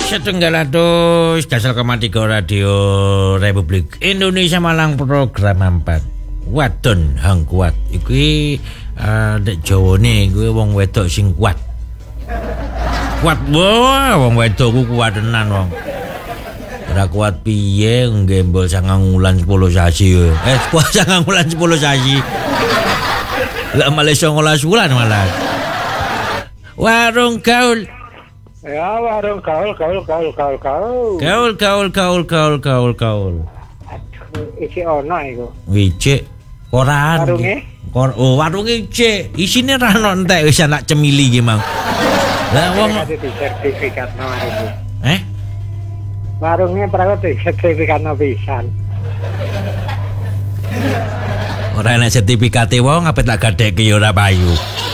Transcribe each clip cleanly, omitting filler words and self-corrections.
Setunggal atus Dasar Komatiga Radio Republik Indonesia Malang program 4 Wadon hang kuat. Iki nek Jawane kuwi wong wedok sing kuat. Kuat wae wong wedok ku kuat tenan wong. Ora kuat piye nggembol 9 wulan 10 sasi. Kuat 9 wulan 10 sasi. Lah malah 19 wulan malah. Warung gaul. Ya, warung gaul. Gaul. Aduh, iki ono iku. Wicik koran. Warunge? Warunge cek. Isine ra ono entek wis anak cemili ki, Mang. Lah wong sertifikat nomor itu. Warungnya pernah sertifikat pisan. Ora enek sertifikate wong apa tak gadekke ya ora payu.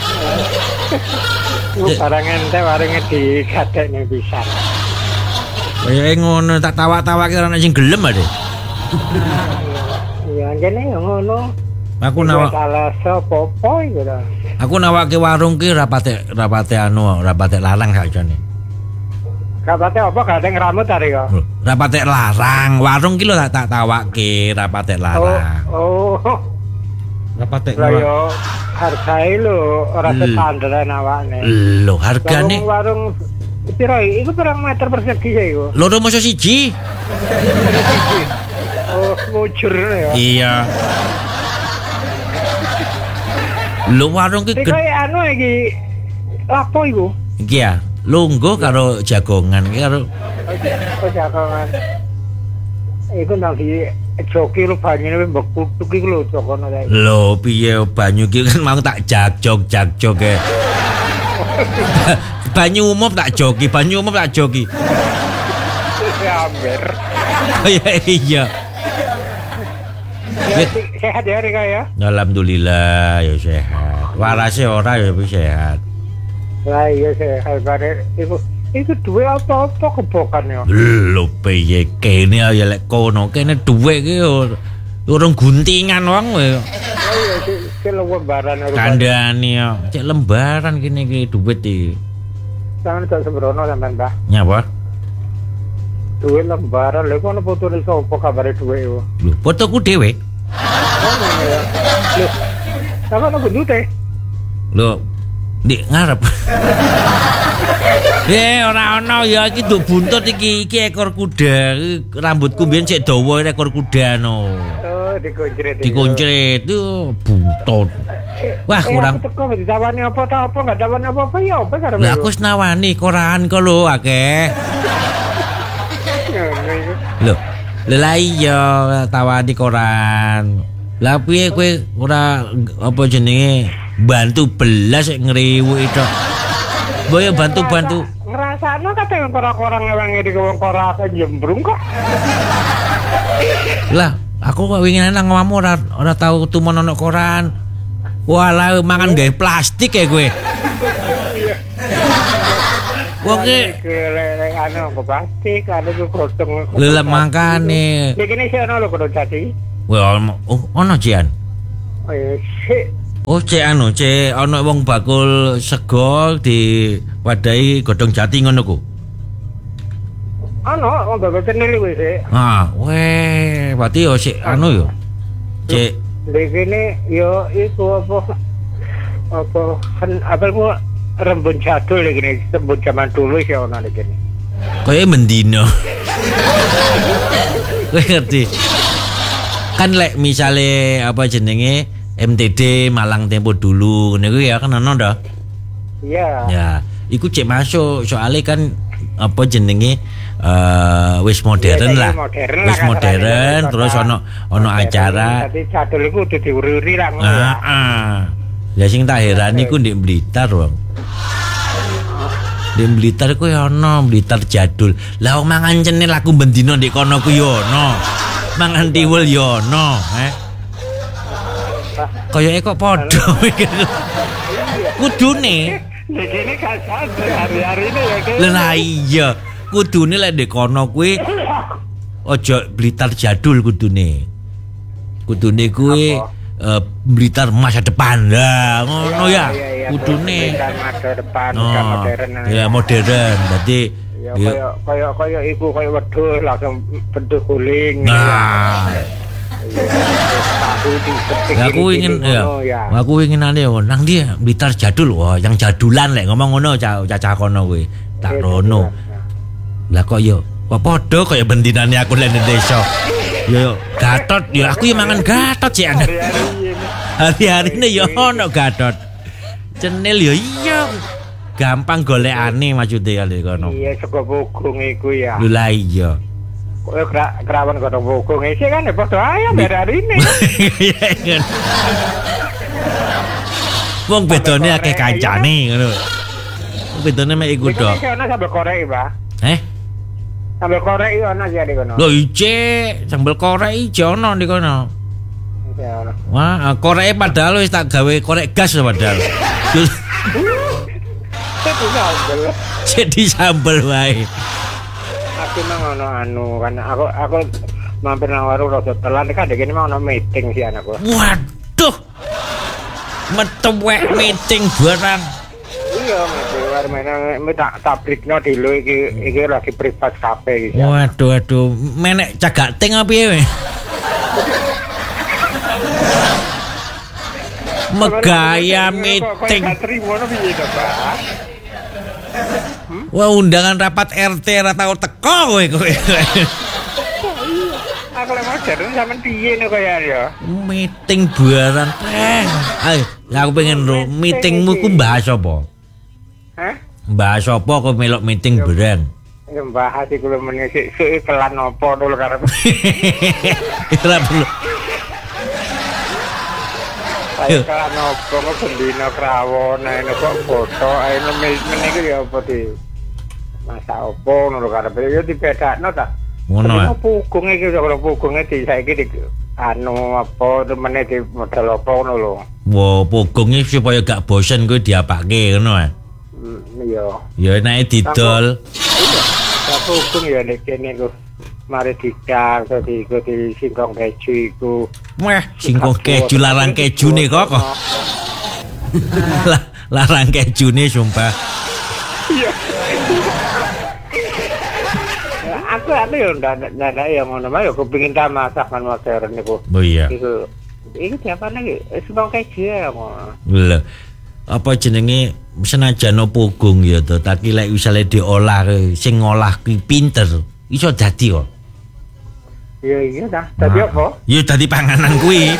Barang ente warungnya digadekne pisan. Kaya ngono tak tawak-tawake ora sing gelem ade. Iya, jane ngono. Aku nawak salah sapa iku to. Aku nawake warung ki rapate larang sakjane. Rapate apa gak ngeramut are kok. Rapate larang, warung ki lho tak tawake rapate larang. Oh. Rapate lah yo hargae lho ora standar awakne. Lho hargane warung piro iku pirang meter persegi iku? Loro masa siji. Oh, mujur ya. Iya. Lho warung ki kaya anu iki. Apa iku? Iki ya, lungguh karo jagongan iki karo jagongan. Iku nang di joki lu banyune mbok kutuk iku lho jokono kae. Lho piye banyu ki kan mau tak jagjog e. Banyu umum tak joki. Amber. Iya. Sehat ya Rika ya? Alhamdulillah ya sehat. Warase ora ya sehat. Lah iya sehat bare iku duwe apa-apa kebokan ya. Lho piye kene ya lek kono kene duwe ki urung guntingan wong kowe. Iya cek lembaran kandhane ya. Cek lembaran kene iki duit iki. Sampeyan gak sembrono sampean, Mbah. Nyapa? Duit lembaran lho kono fotone sapa kabare duwe iku. Lho fotoku dhewe. Lho. Sama ono buntute. Lho, Dik ngarep. Ora ono ya iki nduk buntut iki ekor kuda. Rambutku mbiyen sik dawa ekor kuda no. Oh, dikuncret itu buntut. Wah, kurang. Teko ditawani apa ta apa enggak tawani apa-apa ya apa karo. Lah aku wis nawani koran kok lho akeh. Lho, lah iya tawani koran. Lah piye kowe ora apa jenenge bantu belas ngriwuki tok. Boyo bantu-bantu. Ngrasakno kate koran-koran ngewangi di koran jembrung kok. Lah, aku kok wingi nang ngomongmu ora tau tumon ono koran. Walah mangan gawe plastik ya kowe. Wong ki anu plastik ada ku godhong. Lha mangkane. Iki ne sik ono lho godhong jati. Wah, ono Jian. Oh iya, sik. Oh, cek ono wong bakul sego di wadahi godhong jati ngono ku. Ono wong bakul cenil kuwi sik. Weh, berarti yo sik anu yo. Cek begini yo iku apa ku rembun jadul iki rembun zaman dulu sih ono iki. Kayak mendino. Kowe ngerti? Kan lek misale apa jenenge MTD Malang Tempo dulu niku ya kan ono dah. Iya. Ya, iku cek masuk soalnya kan apa jenenge wis modern lah. Wis modern terus ono acara. Dadi jadul iku kudu diuri-uri lah ngono. Ya sing tak herani ku ndek Blitar, Wong. Ndek Blitar ku ya ono Blitar jadul. Lah wong mangan cenil aku bendino ndek kono ku ya ono. Mangan tiwul ya ono, Kayake kok padha kudune. Iki gak sadar hari-hari ini ya iki. Lah iya, kudune lek ndek kono kuwi aja Blitar jadul kudune. Kudune kuwi Blitar masa depan. Lah ngono ya. Kudune masa depan modern. Ya modern. Berarti Ya kaya iku kaya wedhus langsung bentuk guling. Nah. Aku ingin aku ingin ane nang dia Blitar jadul. Wah, yang jadulan lek ngomong ngono cacah kono kuwi. Tak rono. Lah kok yo padha kaya bendinane aku nang desa. Yo Gatot, yo aku yo mangan Gatot sih ana. Hari-harine yo ono Gatot. Cenil yo iya. Gampang golekane maksude kali kono. Iya, sego bogung iku ya. Lha iya. Kok kerawan godhong bogung iki kan padha ae hari ini. Wong bedone akeh kancane ngono. Bedone mek iku tok. Iki ana sambel korek, Pak. Sambel korek iki ana ya di kono. Lho ice, sambel korek iki ono di kono. Ya. Wah, koreke padahal wis tak gawe korek gas padahal. Jadi sambel wae. Aku nang anu kan aku mampir nang warung rada telat kan dene mau ono meeting sih anakku. Waduh. Metuwek meeting barang. Iya, meeting tabrikno dulu iki lagi privat cafe iki. Waduh, menek cagak ting apa piye? Megaya meeting. Wah, undangan rapat RT ora tau teko kowe. Aku lek mau jaran sampean piye nek kaya ya. Meeting barang teh. Ayo, aku pengen ro meetingmu ku bahas apa? Hah? Bahas apa kok melok meeting barang? Ya bahas iku lho meneh sik iklan apa dulu karep. Ora perlu. Ayo kan apa kok bendina krawon nek kok foto ae meneh iku ya apa di masa opo ngono karep ya dibedakno ta. Ngono. Pugung iki kalau pugunge di saiki di anu apa meneh di model apa ngono lho. Wo pugunge supaya gak bosen kuwi diapake ngono ah. Iya. Ya nek didol. Iya. Pugung ya nek kene ku mari dicak dadi iku di singkong keju iku. Wah, singkong keju larang kejune kok. Larang kejune sumpah. Iya. Aku yo ndak ya ngono mah yo kepengin ta masakan modern niku. Oh iya. Iki diapane iki? Singkong keju ya ngono. Lho. Apa jenenge senajan pugung ya to, tapi lek misale diolah sing ngolah ki pinter, iso dadi kok. Iya dah. Dadi apa? Ya dadi panganan kuwi.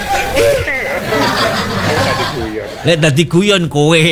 Dadi guyon. Lek dadi guyon kowe.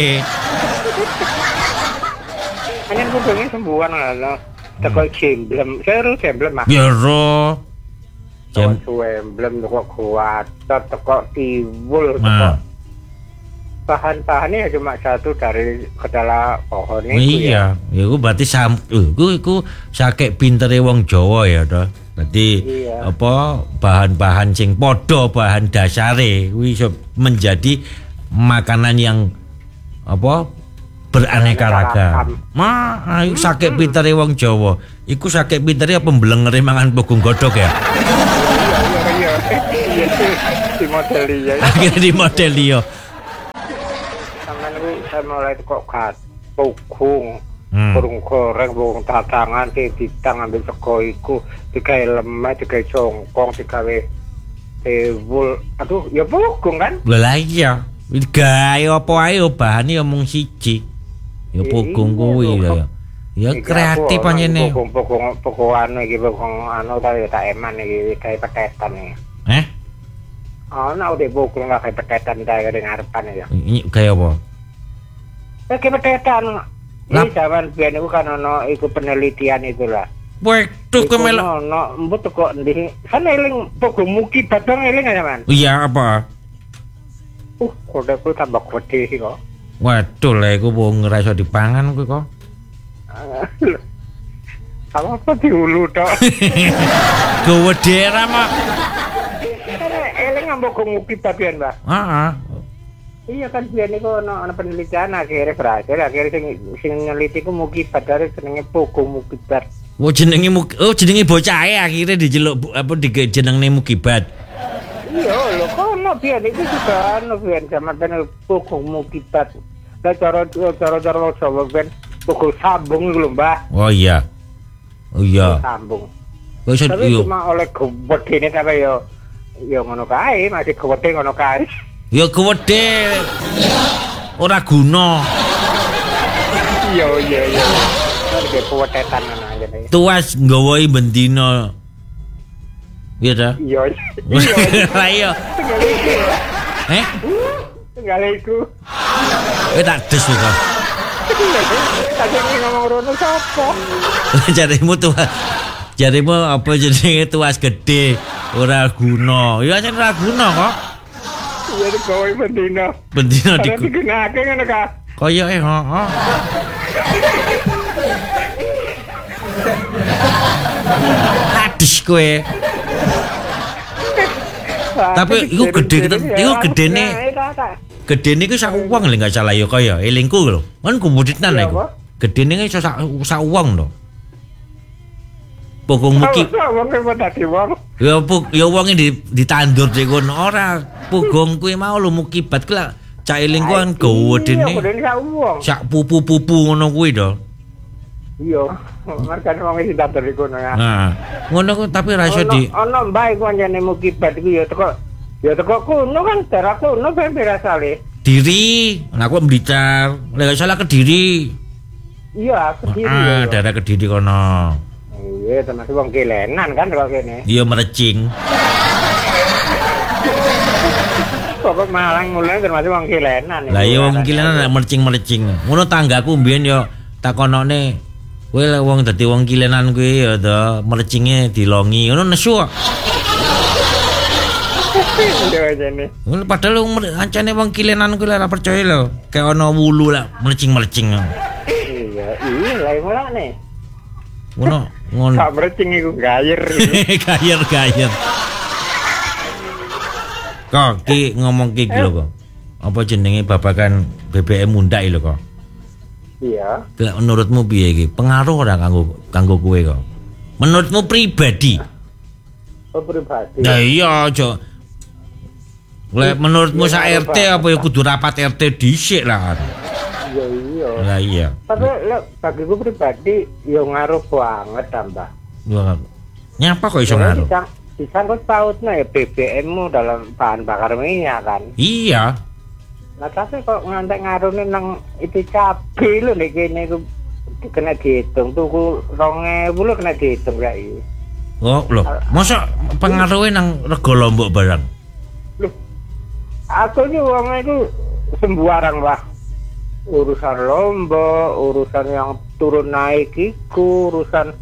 Anyen kuwi sembuhan lho. Teko jemblem, seru jemblem mah. Ya ro. Jemblem kok kuat, teko tiwul teko. Bahan-bahannya cuma satu dari kedala pohon itu. Iya, ya iku berarti iku sakek pintere wong Jawa ya to. Dadi apa bahan-bahan sing padha bahan dasare kuwi iso menjadi makanan yang apa beraneka ragam. Ayo sakek pintere wong Jawa. Iku sakek pintere apa mblengere mangan pugung godhog ya? Iya. Di model iya. Akhirnya di model iya. Saya mulai kok pugung, burung goreng, burung tatangan, ditang ambil sego iku, digawe lemah, digawe jongkong, digawe tewul. Aduh, ya pugung kan? Lah iya. Gawe apa ae bahane ya mung siji. Ya pugung kuwi ya. Ya kreatif panjene. Pugung anu iki pugung anu ta tak eman iki gawe petetan iki. Ana udah pugung gawe petetan ta ngarepan ya. Ini gawe apa? Kayak petetan. Ini zaman biyen iku kan ono iku penelitian itulah. Waduh kemelok. Ono mbut kok ndi. Kan eling pugung muki badang eling aja man. Iya apa? Kodheku tambah gede sih kok. Waduh lah iku wong ora iso dipangan kuwi kok. Apa diulu tok. Gowo daerah mah. Eling ambok muki bagian, Mbak. Heeh. Iya kan biyen iku ono penelitian akhirnya berhasil sing neliti ku mukibat dari jenenge pugung mukibat. Jenenge bocah akhirnya dijeluk apa jenenge mukibat. Iya lho kono biyen itu juga biyen zaman pugung mukibat. Lah cara Jawa ben pugung sambung lho, Mbak. Oh iya. Oh iya. Sambung. Kok iso Tapi yo. cuma oleh gedene tapi yo ngono kae, masih gede ngono kae. Ya gede. Ora guna. Iya. Lagi kuwetetan ngono aja nih. Tuas nggawa bendina. Iya ta? Iya. Lah iya. Tinggal iku. Tak des kok. Tadi ngomong rono sapa? Jarimu apa jenenge tuas gede ora guna. Ya jan ora guna kok. Iya digawe bendina. Bendina digunakake ngono ka. Koyoke heeh. Hadis kowe. Tapi iku gedene iku sak uang lho enggak salah ya kaya elingku lho. Kan kumuditnan iku. Gedene iso sak uang lho. Pokok muki. Ya wonge ditandur di kono ora pugong kuwi mau lho mukibat ku lak cak elingku kan gedene. Sak pupu-pupu ngono kuwi to. Iya, merkane wong iki ditandur di kono ya. Nah, ngono ku tapi ra iso di ono mbah iku anjene mukibat iku ya teko kuno kan daerah kuno ben berasale. Diri, aku Blitar, lek salah Kediri. Iya, Kediri. Daerah Kediri kono. Iya, termasuk wong Kilenan kan kok kene. Iya Merecing. Kok Malang mulai termasuk wong Kilenan. Lah iya wong Kilenan Merecing. Ngono tanggaku mbiyen yo takonone kowe lek wong dadi wong Kilenan kuwi ya to Merecinge dilongi ngono nesu kok. Ngono padahal ancane wong Kilenan kuwi ora percaya lho, kayak ana wulu lah merecing. Iya, lah mulane. Ngono. Sak merecing iku gayer. Gayer. Kok ki ngomong ki lho kok. Apa jenenge babakan BBM mundak lho kok. Iya. Lek menurutmu piye iki? Pengaruh ora kanggo kowe kok? Menurutmu pribadi? Oh, pribadi. Nah iya aja. Lek menurutmu sak RT apa ya kudu rapat RT dhisik lah. Iya. Lah iya. Tapi lek bagiku pribadi yo ngaruh banget tambah. Wah. Nyapa kok iso ngaruh? Disangkut pautnya ya BBM-mu dalam bahan bakar minyak kan. Iya. Nah tapi kok ngantek ngaruhnya nang itu cabai lho nih kene iku kena dihitung tuku 2000 lho kena dihitung ya iki. Oh lho, masa pengaruhnya nang rego Lombok barang? Loh, aku ini wong itu sembarang lah. Urusan Lombok, urusan yang turun naik iku, urusan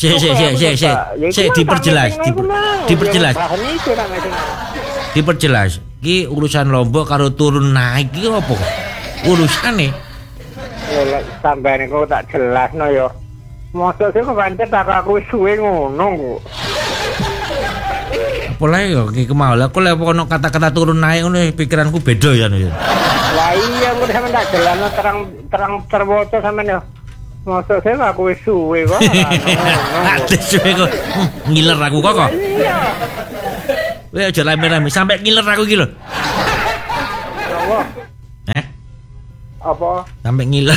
diperjelas. Ki urusan Lombok karo turun naik ki apa kok? Urusane. Ya sampeyan iku tak jelasno ya. Mosok sing pancet tak aku suwe ngono kok. Apa lae yo ki kemau. Lah kok lek ono kata-kata turun naik ngono pikiranku beda ya. Lah iya kok sampeyan tak jelasno terang terwoco sampeyan ya. Mosok sing aku wis suwe kok. Suwe kok. Ngiler aku kok. Iya. Weh aja rame-rame sampai ngiler aku iki lho. Apa? Sampai ngiler.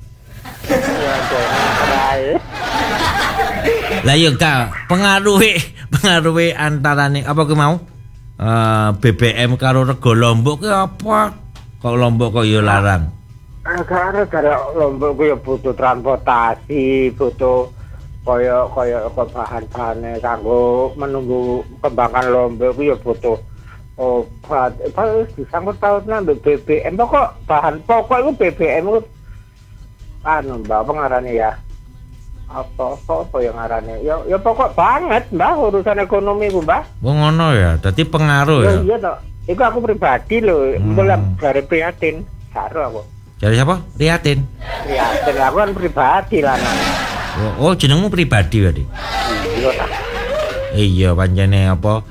Lah yo Kak, pengaruhe antarane apa ku mau? BBM karo rego Lombok ki apa? Kok Lombok kok yo larang? Karena Lombok ku yo butuh transportasi, butuh kaya bahan-bahane kanggo menunggu kembangan Lombok ku yo butuh obat. Apa disangkut pautna BBM pokok bahan pokok iku BBM ku anu Mbak pengarane ya. Apa yang ngarane? Ya pokok banget Mbak urusan ekonomi ku Mbak. Wong ngono ya, dadi pengaruh ya. Iya toh. Iku aku pribadi lho, mulai dari prihatin. Karo aku. Dari siapa? Prihatin. Aku kan pribadi lah. Oh, jenengmu pribadi berarti. Iya ta. Iya, pancene apa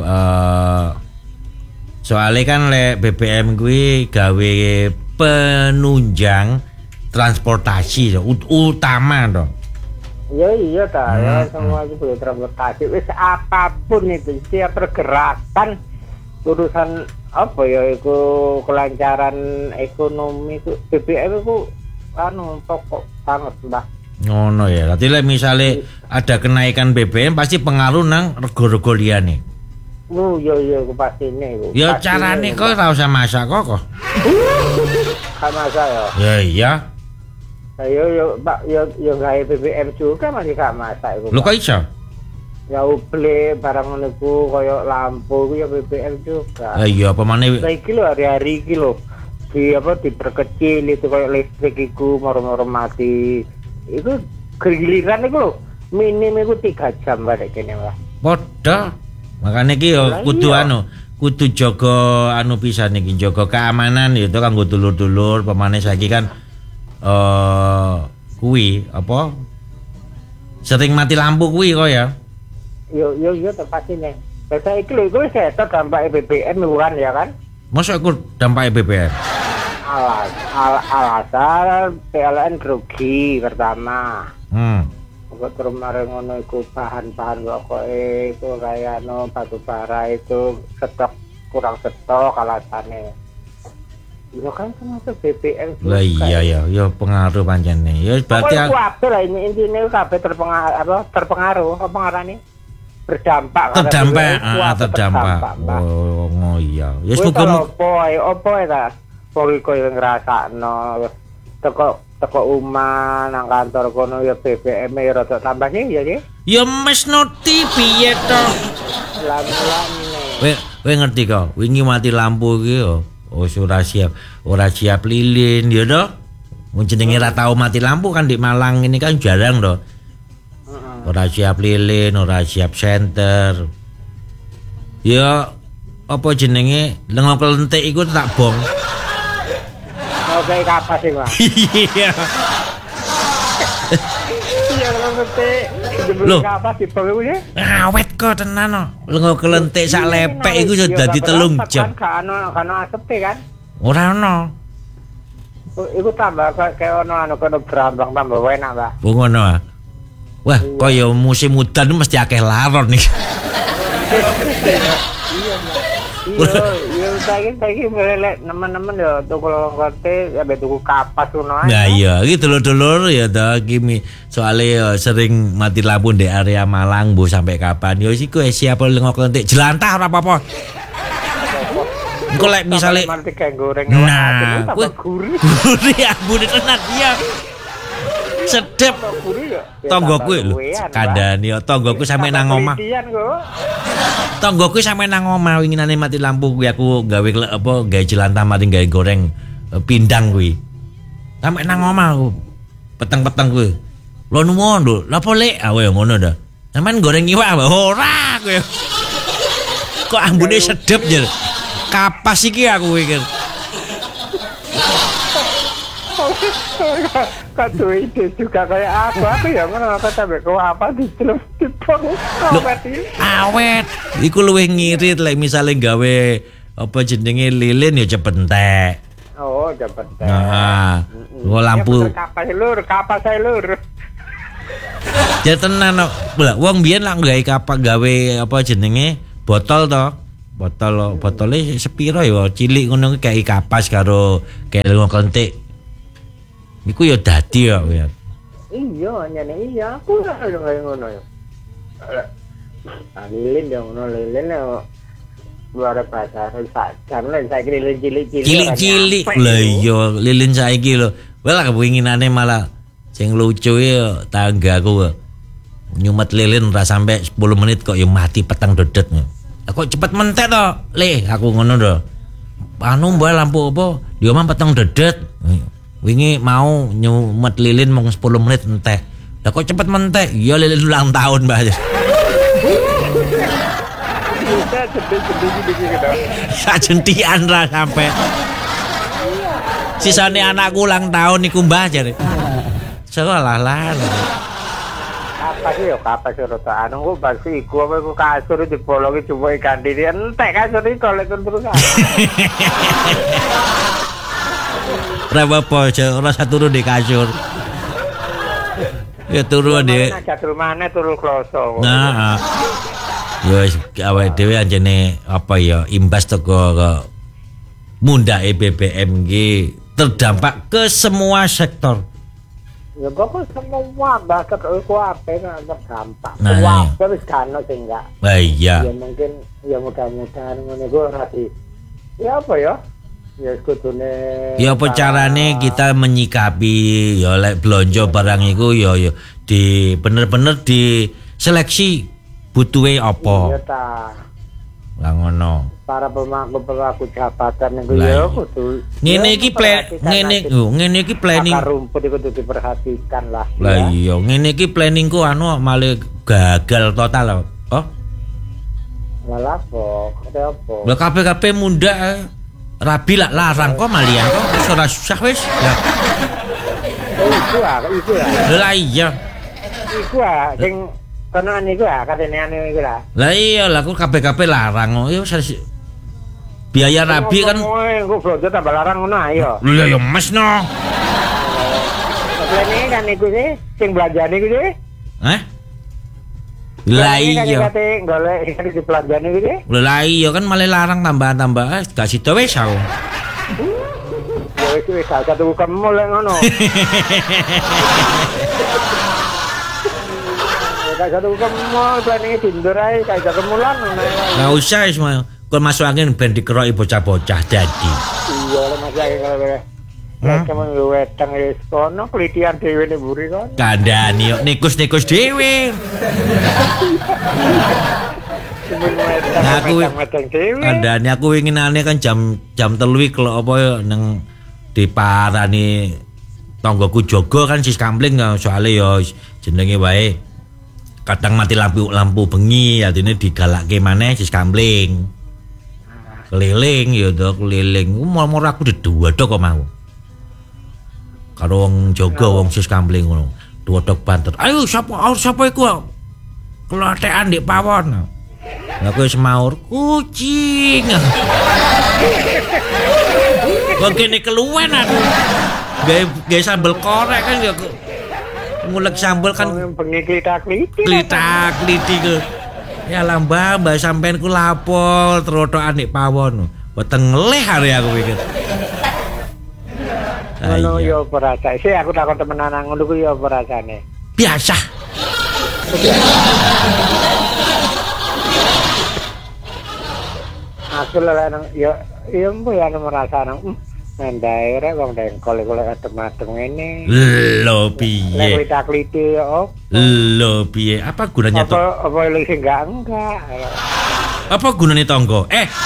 soalnya kan lek BBM kuwi gawe penunjang transportasi utama toh. Iya ta, ya semua itu boleh transportasi. Wis apapun itu setiap pergerakan urusan apa ya iku kelancaran ekonomi ku BBM itu anu pokok banget Mbak. Ngono ya. Dadi lek misale ada kenaikan BBM pasti pengaruh nang rego-rego liyane. Yo pastine iku. Ya carane kok ora usah masak kok. Kan masak ya. Ya iya. Yo Pak yo gawe BBM juga masih gak masak iku. Lho kok iso? Ya beli barang ngono iku koyo lampu iku ya BBM juga. Iya apa maneh Iki lho hari-hari iki lho. Diperkecil itu koyo listrik iku moro-moro mati. Iku giliran iku lho. Minim iku 3 jam barek kene Pak. padha. Makane iki yo kudu jaga pisan iki, jaga keamanan itu kanggo dulur-dulur pemane saiki kan kuwi apa? Sering mati lampu kuwi kok ya. Yo tepat ini. Saiki lho iku seto dampak BBM bukan ya kan? Masa iku dampak BBM? Alasan PLN rugi pertama. Kok terus mareng ngono iku bahan-bahan pokoke iku kaya batu bara itu kurang stok alasane. Ya kan termasuk BBM juga. Lah iya ya pengaruh pancene. Ya berarti kabeh lah ini intine kabeh terpengaruh apa ngarani? Berdampak. Terdampak. Oh iya. Ya semoga opo ta? Pokoke koyo ngrasakno teko omah nang kantor kono ya BBM ya rada tambah sih ya sih. Ya mes noti piye to? Lan-lane. Kowe ngerti kok, wingi mati lampu iki yo. Ora siap lilin ya to. Mun jenenge ra tau mati lampu kan di Malang ini kan jarang to. Ora siap lilin, ora siap senter. Ya apa jenenge lengo kelentik iku tak bong. Oke kapas sih Pak. Iya. Iya lengo kelentik. Jebul kapas dibong iku ya. Awet kok tenan no. Lengo kelentik sak lepek iku sudah dadi 3 jam. Kan kan asepe kan. Ora ono. Iku tambah kayak ono kono brambang tambah enak, Pak. Oh ngono ah. Wah, kaya musim udan mesti akeh laron nih. Iya, saiki melelek nemen-nemen ya tuku kote ya tuku kapas ngono ae. Nah iya, iki dulur-dulur ya ta iki soalnya sering mati lampu di area Malang bu sampai kapan. Ya iku siap lengo kelentik jelantah ora apa-apa. Engko lek misale nah, gurih ambune tenan iya. Sedep tonggoku lho kandhani ya tonggoku sampe nang omah. Tonggoku sampe nang omah winginane mati lampu kuwi aku gawe gawe jelantah mati gawe goreng pindang kuwi. Sampe nang omah aku peteng-peteng kuwi. Lho nuwun lho, lha apa lek awe ngono dah. Sampeyan goreng iwak ora kowe. Kok ambune sedep ya. Kapas iki aku pikir. Kado ide juga kayak aku ya ngono kok sampe kok apa diceluk dipong awet iku luwih ngirit lek misale gawe apa jenenge lilin ya cepet entek. Oh cepet entek. Nah lampu kapas lur ya tenan kok wong biyen lak gawe apa jenenge botol to botolnya sepiro ya cilik ngono kayak kapas karo kayak lengo kelentik. Iku ya dadi ya. Iya, nyane iya, aku ora ngono ya. Lilin ya ngono lilin ya. Luar biasa jam lan saiki lilin cilik-cilik. Lah iya, lilin saiki lho. Lah kepinginane malah sing lucu ya tanggaku. Nyumet lilin ora sampai 10 menit kok ya mati petang dedet. Kok cepet mentek to? Le, aku ngono to. Anu mbah lampu apa? Dia mah petang dedet. Wingi mau nyumet lilin mung 10 menit entek. Lah kok cepet mentek? Iya lilin ulang tahun, Mbak. Kita gede-gede gitu. Sajentian ra sampe. Sisane anakku ulang tahun iku Mbah jare. Sekolah lah. Kapas rada anu kok basi iku apa iku kasur dibolongi cuma ikan diri entek kasur iki golek terus. Ora apa ora turu di kasur. Ya turu ndek. Kasur maneh turu kloso. Nah. Ya wis awake dhewe anjene apa ya imbas teko mundhake BBM iki terdampak ke semua sektor. Ya kok semua bahasa ku ape nggak gampang. Nah, Wah, wis kan sing enggak. Iya. Ya mungkin ya mudah-mudahan ngene ku rati. Ya apa ya? Ya kudune. Ya apa carane kita menyikapi ya lek blonjo barang iku ya di bener-bener diseleksi butuhe apa. Iya ta. Lah ngono. Para pemangku jabatan niku ya kudu. Ngene iki ngene iki planning. Akar rumput iku kudu diperhatikan lah. Lah iya, ngene iki planningku malah gagal total. Oh. Malah apa? Lah kabeh mundak rabi lah larang kok malian kok wis ora susah wis. Ya. Iku ah. Lah iya. Iku ah sing kono niku ah katene iku lah. Lah iya lah kok kabeh larang. Ya wis biaya rabi kan. Engko blonjo tambah larang ngono ayo. Lha ya mesno. Plane kan iku sing belanjane iku sih. Hah? Lah iya. Kate golek di belanjane iku sih. Lah iya kan malah larang tambah-tambah gak sida wis aku. Ya wis gak satu kemul ngono. Gak satu kemul plane dindur ae gak satu kemulan ngono. Lah usah wis kon masuk angin ben dikeroki bocah-bocah dadi. Iya lho masuk angin kalau kamu wedang wis kono klitian dhewe ning mburi kono. Kandhani yo nikus-nikus dhewe. Kandhani aku winginane kan jam 3 kalau apa nang diparani tanggoku jaga kan sis kampling soalnya yo jenenge wae kadang mati lampu bengi artine digalakke maneh sis kampling. Keliling ya to keliling. Umur aku dua kok mau. Karo wong jaga wong sis kampling ngono. Duwedok banter. Ayo sapa iku? Kelotekan ndek pawon. Aku wis maur kucing. Kok kene keluwen aku. Gawe sambel korek kan ya ngulek sambel kan bengi klitak-kliti. Klitak-kliti ku. Ya lah mbak sampean ku lapor terotokan nek pawon. Weteng ngeleh are aku pikir. Ngono yo perasa. Sik aku takon temenan ngono ku yo perasane. Biasa. Aku lah nang yo mbo ya merasa nang mendae rek wong dengkol golek adem-adem ngene. Lho piye? Lek klitak-kliti yo. Lho piye? Apa gunanya to? Apa sing enggak? Apa gunane tangga?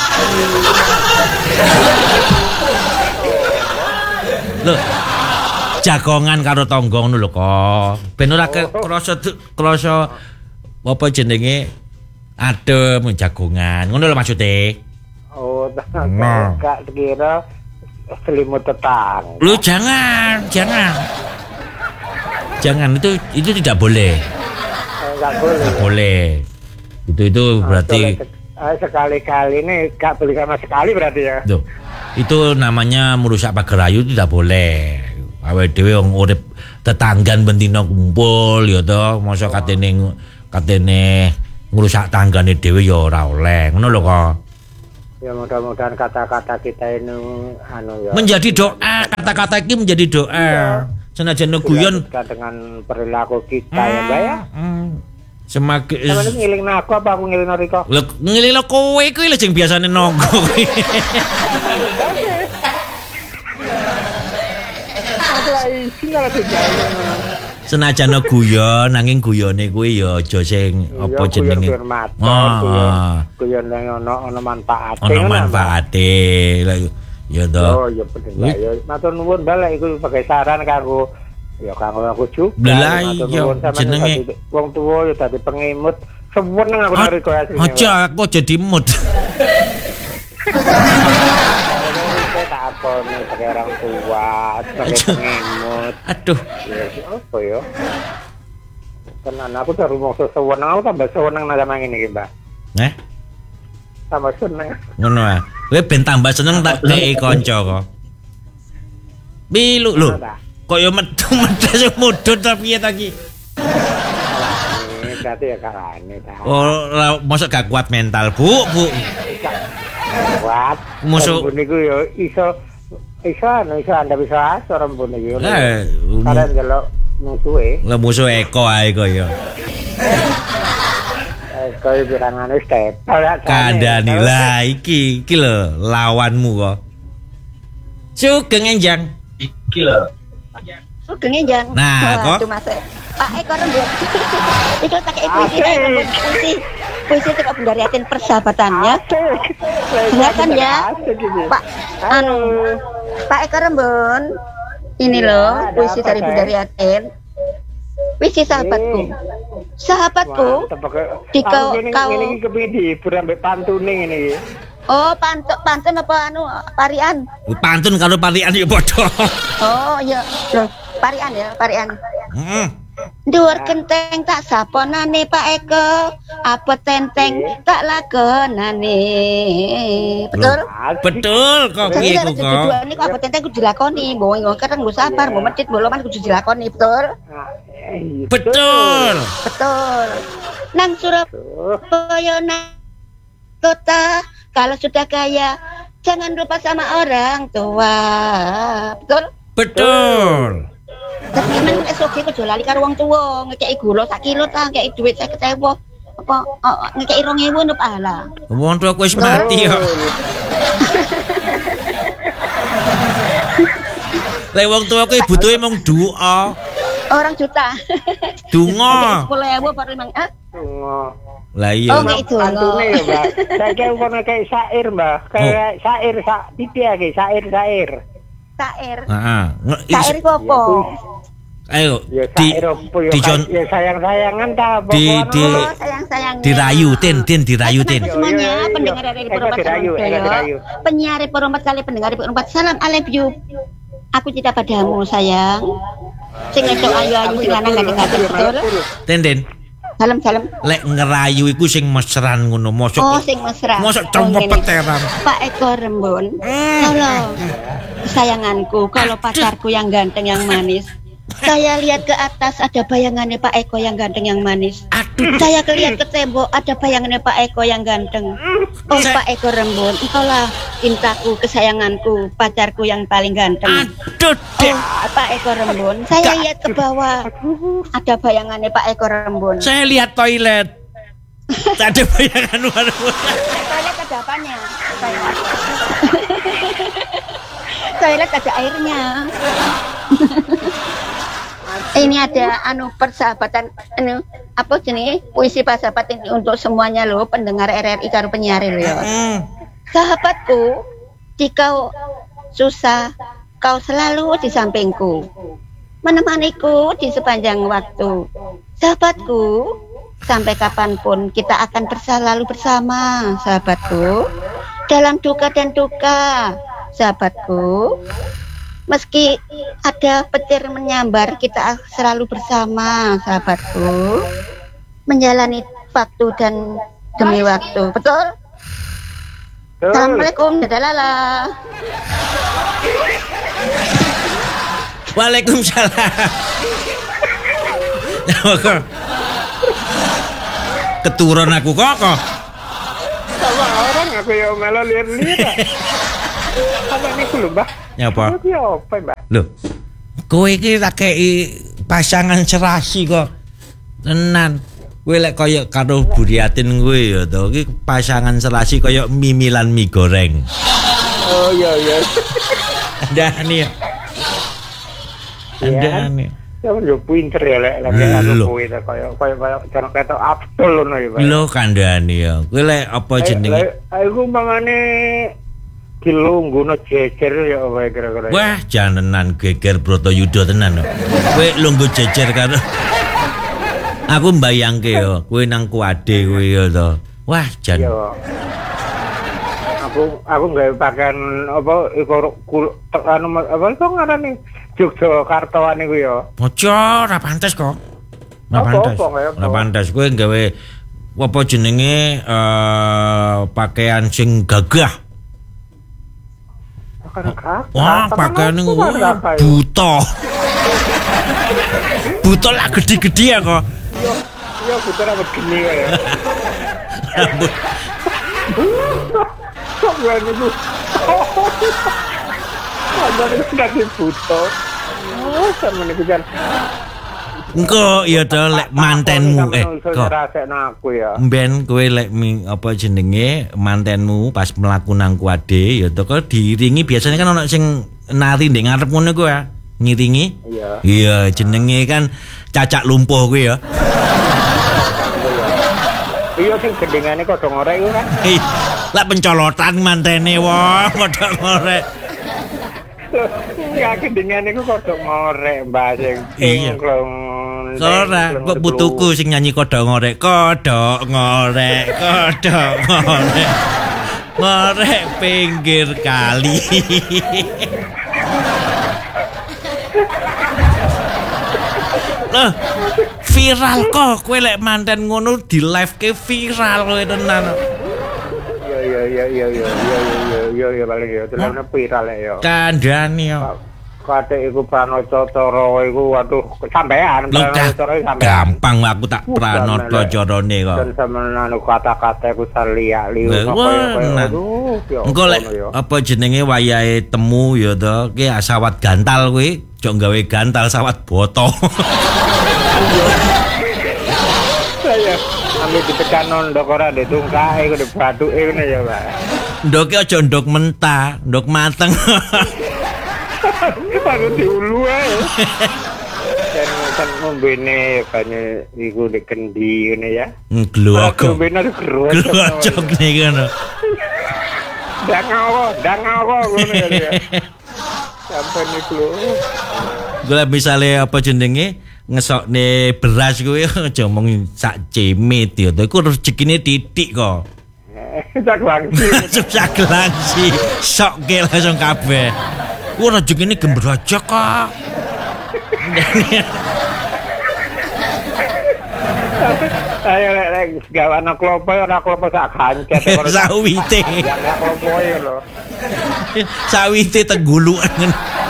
Lho. Jagongan karo tangga ngono lho kok. Ben ora krasa apa jenenge adem jagongan. Ngono lho maksude. Oh, tak kira selimut tetangga. Lu jangan. Jangan itu tidak boleh. Enggak boleh. Itu berarti sekali-kali ini gak boleh sama sekali berarti ya. Tuh. Itu namanya merusak pagar ayu tidak boleh. Awake dhewe wong urip tetanggan bentino kumpul ya to, mosok katene ngrusak tanggane dhewe ya ora oleh. Ngono lho kok. Ya mudah-mudahan kata-kata kita ini ya. Menjadi doa, kata-kata ini menjadi doa. Senajan guyon dengan perilaku kita ya, Mbak ya. Semakin sampeyan ngelingno aku apa aku ngelingno Riko? Lho ngelingno kowe kuwi lho sing biasane nonggo kuwi. Senajan guyon nanging guyone kuwi ya aja sing apa jenenge. Guyon ono manfaate. Ono manfaate. Ya to. Oh ya bener ya. Matur nuwun balik iku sebagai saran kanggo ya kanggo aku juga. Lah iya jenenge wong tuwa ya dadi pengimut. Seneng aku nari koyo asline. Aja aku jadi imut. Apa nih sebagai orang tua, sebagai pengimut. Aduh. Ya apa ya? Tenan aku baru mau sewenang aku tambah sewenang nang sama ngene iki, Mbak. Tambah seneng. Ngono ah. Kowe ben tambah seneng tak kei kanca kok. Bilu lho. Kaya metu-metu mudhun ta piye ta iki? Berarti ya karane ta. Oh, mosok gak kuat mental, Bu. Kuat. Mosok niku ya iso anda bisa asor rembune iki. Karena kalau musuhe. Lah musuh Eko ae kok ya. Kaya pirangane stepel. Kandhani lah iki lho lawanmu kok. Sugeng Enjang. Iki lho. Sugeng Enjang. Nah, kok Pak Eko Rembun. Itu tak puisi. Puisi itu Bundariatin persahabatannya. Dengarkan ya. Pak Eko Rembun. Ini loh puisi dari Bundariatin. Puisi sahabatku. Sahabatku, di kau ini kepidi berambek pantune ini. Oh, pantun apa parian? Pantun kalau parian ya bodoh. Oh iya, loh parian ya, parian. Dhuwur genteng tak saponane Pak Eko, apa tenteng tak lakonane. Betul? Betul kok piye kok. Ini kok apa tenteng kudu dilakoni, mbok kadang mbok sabar, mbok medhit, mbok loman kudu dilakoni, betul? Betul. Betul. Nang Surabaya nang kota, kalau sudah kaya jangan lupa sama orang tua. Betul? Betul. Tapi nang SOG kudu lali karo wong tuwa, ngekeki gula sak kilo ta, ngekeki dhuwit 50.000. Apa ngekeki 2.000 napa ala. Wong tua wis mati kok. Lah wong tua kuwi butuhe mung doa. Orang juta. Donga. 10.000 apa memang Lah iya. Oh, itu. Pantune ya, Mbak. Saiki kono kayak syair, Mbak. Kayak syair sak piye syair. Sair. Heeh. Sair ku apa? Ayo Ya syair apa ya sayang-sayangan ta apa sayang-sayang. Dirayu tin dirayu tin. Semuanya pendengar dari penyiar Perompat kali pendengar Perompat. Salam I love you. Aku cinta padamu sayang. Sing esuk ayu-ayu sing lanang gandeng-gandeng betul. Tin. Salam. Lek ngerayu iku sing mesran ngono mosok. Oh, sing mesra. Mosok cepet-peteran. Pak Eko Rembun. Halo. Kesayanganku, kalau pacarku yang ganteng yang manis. Saya lihat ke atas ada bayangannya Pak Eko yang ganteng yang manis. Saya lihat ke tembok ada bayangannya Pak Eko yang ganteng. Oh Pak Eko Rembun, engkaulah cintaku, kesayanganku, pacarku yang paling ganteng. Aduh, oh, Pak Eko Rembun, saya lihat ke bawah ada bayangannya Pak Eko Rembun. Saya lihat toilet. Ada bayangan Toilet ada apanya? Toilet ada airnya. Ini ada persahabatan apa jenis puisi persahabat ini untuk semuanya loh pendengar RRI karo penyiar loh ya. Sahabatku, jika susah kau selalu di sampingku, menemaniku di sepanjang waktu. Sahabatku, sampai kapanpun kita akan selalu bersama, sahabatku, dalam duka dan duka, sahabatku. Meski ada petir menyambar, kita selalu bersama, sahabatku, menjalani waktu dan demi waktu. Betul? Assalamualaikum, dadah lala. Waalaikumsalam. Keturun aku kok. Sama orang aku yang malah lihat-lihat. Apa ini ku lho, Mbah? Nyapa? Iki apa, Mbah? Lho. Kowe iki tak kei pasangan serasi kok. Tenan. Kowe lek kaya karo Buriatin kowe ya to. Iki pasangan serasi kaya mimilan mie goreng. Oh iya. Andani ya. Andani. Ya yo pinter ya lek anu kowe kaya jan ketok Abdul ngono ya, Pak. Lho kandhani ya. Kowe lek apa jenenge? Aku mangane dilungguhno jejer ya wae kira-kira. Wah, janenan geger Bratayuda tenan. Kowe lungguh jejer karo aku mbayangke ya, kowe nang kuade kowe ya to. Wah, jan. Aku gawe pakaian apa iku anu apa iku ngarani Yogyakarta niku ya. Aja ora pantes kok. Ora pantes kowe gawe apa jenenge pakaian sing gagah. Wah, pakaian niku buta. Buta lah gede-gede ya kok. Iya, buta rambut geni ya. Rambut. Kok niku. Ada niku sudah buta. Oh, sama niku jan. Engko ya to lek mantenmu kok rasekno aku ya. Ben kowe lek apa jenenge mantenmu pas mlaku nang kuade ya to kok diiringi biasanya kan ono sing nari ndek ngarep ngono kuwi ya. Ngiringi? Iya. Iya jenenge kan cacak lumpuh kuwi ya. Iya sing gendengane kodho ngorek iku kan. Lah pencolotan mantene wong kodho ngorek. Ya gendengane iku kodho ngorek Mbak sing ora kok putuku sing nyanyi kodho ngorek ngorek pinggir kali. Loh, viral kok kowe lek manten ngono di live ke viral kowe tenan. Iya paling ya tenan viral ya. Kandhane yo. Kate iku Pranoto Coro iku waduh sampean sampean. Gampang aku tak Pranoto Corone kok. Dan sampean kata-kata iku saliak liu kaya engko lek apa jenenge wayahe temu ya to ki sawat gantal kuwi jok gawe gantal sawat boto. Saya ambil ditekan ndok ora ndek tungkae kudu bathuke ngene ya, Pak. Ndoke aja ndok mentah, ndok mateng. Baru diulu ae. Kan ngombene banyak iku nek kendi ngene ya. Glogok. Ngombene glogok nih ngono. Dangawo ngono ya. Sampai niku. Gula misale apa jenenge ngesokne beras kuwi aja mung sak cemit ya. Iku rezekine titik kok. Sak langsi. Sokke langsung kabeh. Ku rezekine gember aja kok. Ayo lek gawana klopo ora klopo sak gancet kok. Sawite. Ya klopo lho. Sawite tenggulukan.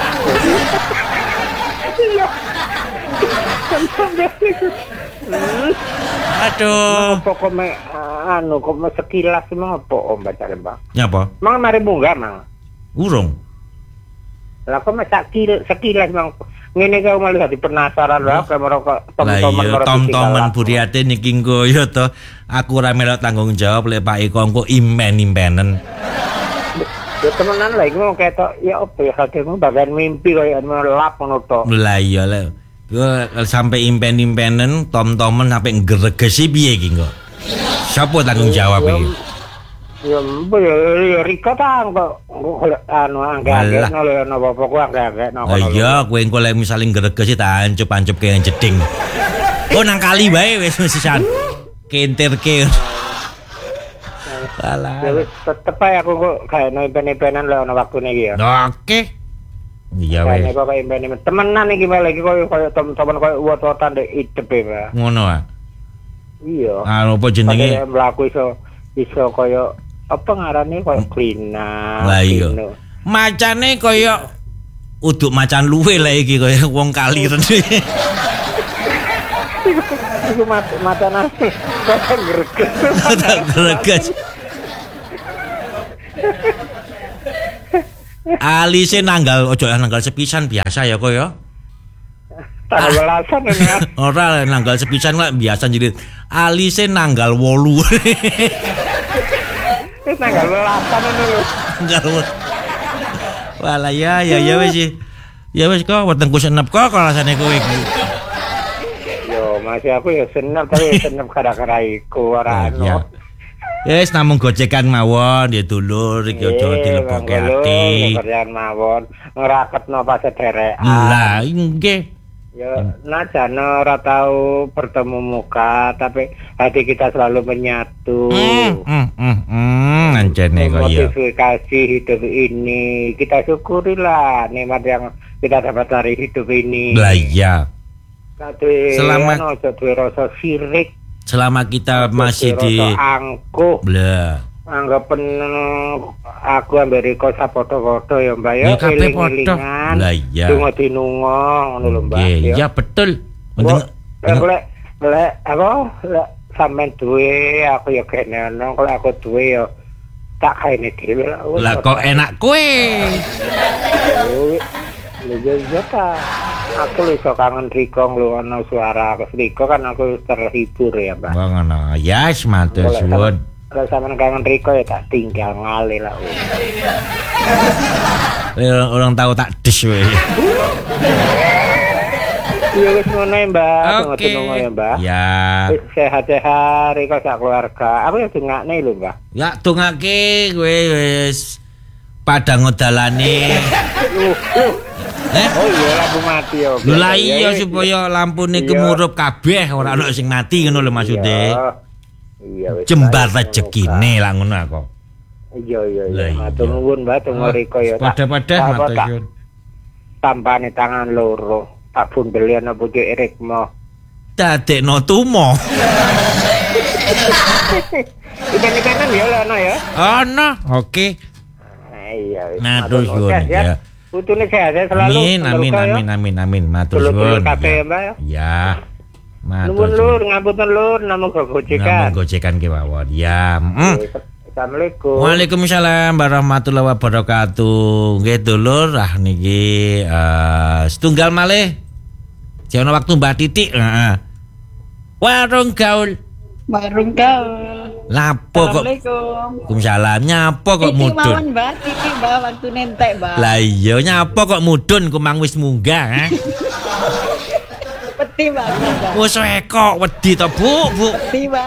Aduh. Pokoknya kok sekilas emang apa om baca Bang? Nyapa? Mang mari munggah mang. Urung. Lah kok sekilas mang ngene kau malah dadi penasaran lho mereka tom-toman Buriate niki engko ya to. Aku ora melok tanggung jawab lek Pak Eko engko impen-impenen. Ya temenan lha iku ketok ya opo ya hakemu bagian mimpi koyo lap ngono to. Lah iya lho. Sampai impen-impenen tom-toman sampai ngregesi piye iki kok. Siapa tanggung jawab iki? Ya Rika tang kok anggak ana apa-apa ku anggak iya kowe engko lek misale ngregesi tak ancup-ancup ke jeding. Oh nang kali wae wis sisan. Kentirke. Alah. Ya tetep ae aku kok gawe impen-impenan lek ana waktune iki ya. Oke. Iya wes. Kok kaya impen temenan iki malah iki koyo temen-temen koyo uwat-uwatan ndek idep e, Pak. Ngono ah. Iya. Apa jenenge? Mlaku iso koyo apa ngarane koyo klina. Lah iya. Macane koyo uduk macan luwe lah iki koyo wong kali rene. Iku macana kok greges. Alise nanggal ojo nanggal sepisan biasa ya kok ya. Tanggal welasan ya. Ora nanggal sepisan lah biasa jadi alise nanggal 8. Wis nanggal welasan ngono lho. Nanggal. Wala ya wis. Ya wis kok wetengku senep kok rasane kowe iki. Yo masih aku ya senep tapi senep gara-gara iku ora ono. Yes, namung gocekan mawon ya dulur iki aja dilebokke ati. Gocekan mawon ngraketno pas sederekan. Lah nggih. Ya najan ora tahu bertemu muka tapi hati kita selalu menyatu. Ancene kok ya. Modifikasi hidup ini kita syukurilah nikmat yang kita dapat dari hidup ini. Lah iya. Selama rasa sirik. Selama kita masih di angkuh blah anggapen aku ambek Riko foto-foto ya Mbak ya eling-elingan lah iya dinungo ngono lho Mbak ya betul lek aku sampean duwe aku ya kene ono kalau aku duwe ya tak kaene dhewe lah kok enak kowe lho ya ta Aku iso kangen Riko ngrungokno suara Riko kan aku terhibur ya, Mbak. Oh ngono. Ya, matur suwun. Kalau sampean kangen Riko ya tak tinggal ngale lah. Orang tahu tak des we. Iya wis ngono ya, Mbak. Oke. Ngono ya, Mbak. Ya. Wis sehat-sehat Riko sak keluarga. Aku ya dongakne lho, Mbak. Ya dongake kowe wis padang ngedalane. Oh iya lampu mati ya. Lho lah iya supaya lampune kemurup kabeh ora ana sing mati ngono lho maksude. Iya wis. Jembar rezekine lah ngono aku. Iya. Matur nuwun Mbak teng Riko ya. Padha-padha matur nuwun. Tampane tangan loro. Tak bundeli ana pucuk Rikmo. Dadekno tumo. Ikan-ikanan ya ana ya. Ana, oke. Iya. Matur suwun ya. Putune sehat selalu. Amin. Matur suwun. Ya. Matur suwun. Lur, ngapunten lur, namung gojekan. Namung gojekan ki mawon. Ya. Assalamualaikum. Waalaikumsalam warahmatullahi wabarakatuh. Nggih dulur, niki setunggal malih. Jono waktu Mbak Titik, heeh. Warung gaul. Lapo kok? Waalaikumsalam. Nyapa kok mudun? Iki mawon, Mbak. Iki Mbak waktu nentek, Mbak. Lah iya nyapa kok mudun kumang wis munggah, Peti, Mbak. Wis kok wedi to, Bu. Peti, Mbak.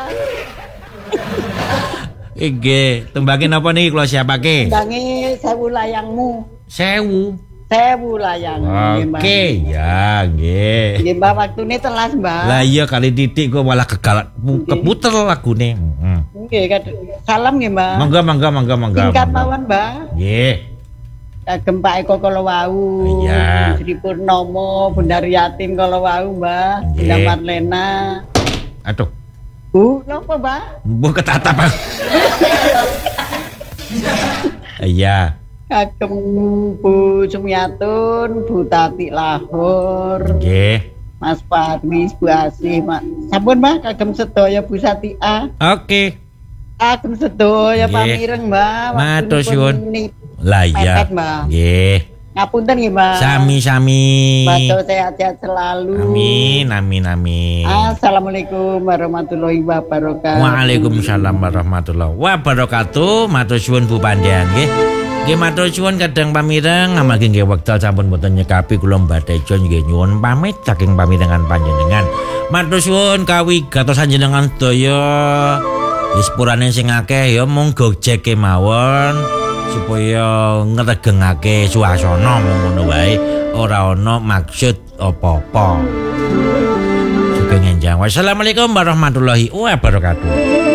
Nggih, tembakin apa niki kula siapake? Tembange 1000 layangmu. 1000 layang. Oke, ya nggih. Nggih, Mbak, waktune telas, Mbak. Lah iya kali titik kok malah keputer lagune. Nggih, salam nggih, Mbak. Mangga. Singkat mawon, Mbak. Nggih. Kagem Pak Eko kala wau. Iya. Sri Purnomo, Bundar Yatim kala wau, Mbak. Bunda Marlena. Aduh. Bu, napa, Mbak? Bu ketatap. Iya. Kagem Bu Sumiatun, Bu Tati Lahor. Nggih. Mas Parwis, Bu Asih, Mak. Sampun, Mbak, kagem sedaya Bu Satia. Oke. Kagem sedaya pamireng, Mbak. Matur suwun. Lah iya. Nggih. Ngapunten nggih, Mbak. Sami-sami. Matur sehat-sehat selalu. Amin. Assalamualaikum warahmatullahi wabarakatuh. Waalaikumsalam warahmatullahi wabarakatuh. Matur suwun Bu Pandian nggih. Nggih matur suwun kadang pamireng amargi nggih wekdal sampun boten nyekapi kula badhe nggih nyuwun pamit saking pamirengan panjenengan. Matur suwun kawigatos panjenengan sedaya. Sepurane sing akeh ya mung gojek kemawon supaya ngregengake suasana ngono wae, ora ana maksud apa-apa. Sugeng enjang. Wassalamualaikum warahmatullahi wabarakatuh.